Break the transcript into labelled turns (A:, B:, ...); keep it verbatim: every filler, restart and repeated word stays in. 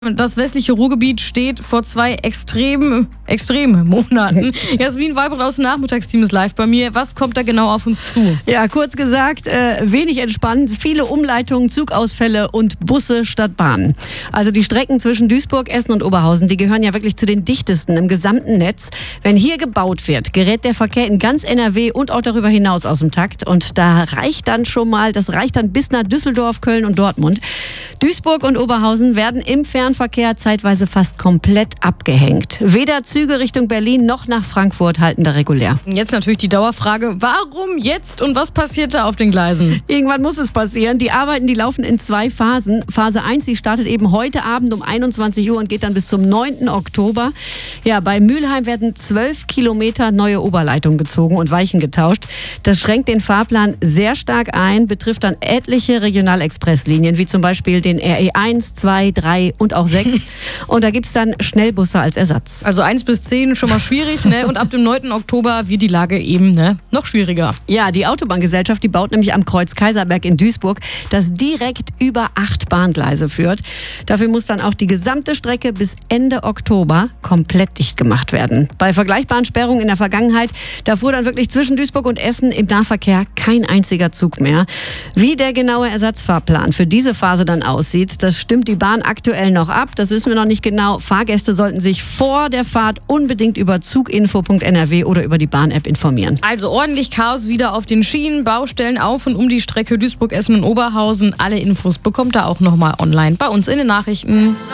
A: Das westliche Ruhrgebiet steht vor zwei extremen, extremen Monaten. Jasmin Weibroth aus dem Nachmittagsteam ist live bei mir. Was kommt da genau auf uns zu?
B: Ja, kurz gesagt, äh, wenig entspannt, viele Umleitungen, Zugausfälle und Busse statt Bahnen. Also die Strecken zwischen Duisburg, Essen und Oberhausen, die gehören ja wirklich zu den dichtesten im gesamten Netz. Wenn hier gebaut wird, gerät der Verkehr in ganz N R W und auch darüber hinaus aus dem Takt. Und da reicht dann schon mal, das reicht dann bis nach Düsseldorf, Köln und Dortmund. Duisburg und Oberhausen werden im Fernverkehr zeitweise fast komplett abgehängt. Weder Züge Richtung Berlin noch nach Frankfurt halten da regulär.
A: Jetzt natürlich die Dauerfrage, warum jetzt und was passiert da auf den Gleisen?
B: Irgendwann muss es passieren. Die Arbeiten, die laufen in zwei Phasen. Phase eins, die startet eben heute Abend um einundzwanzig Uhr und geht dann bis zum neunten Oktober. Ja, bei Mülheim werden zwölf Kilometer neue Oberleitungen gezogen und Weichen getauscht. Das schränkt den Fahrplan sehr stark ein, betrifft dann etliche Regionalexpresslinien, wie zum Beispiel den R E eins, zwei, drei und auch sechs. Und da gibt's dann Schnellbusse als Ersatz.
A: Also eins bis zehn schon mal schwierig, ne? Und ab dem neunten Oktober wird die Lage eben ne? noch schwieriger.
B: Ja, die Autobahngesellschaft, die baut nämlich am Kreuz Kaiserberg in Duisburg, das direkt über acht Bahngleise führt. Dafür muss dann auch die gesamte Strecke bis Ende Oktober komplett dicht gemacht werden. Bei vergleichbaren Sperrungen in der Vergangenheit, da fuhr dann wirklich zwischen Duisburg und Essen im Nahverkehr kein einziger Zug mehr. Wie der genaue Ersatzfahrplan für diese Phase dann aussieht, das stimmt die Bahn aktuell noch ab. Das wissen wir noch nicht genau. Fahrgäste sollten sich vor der Fahrt unbedingt über zuginfo punkt n r w oder über die Bahn-App informieren.
A: Also ordentlich Chaos wieder auf den Schienen, Baustellen auf und um die Strecke Duisburg, Essen und Oberhausen. Alle Infos bekommt ihr auch nochmal online bei uns in den Nachrichten.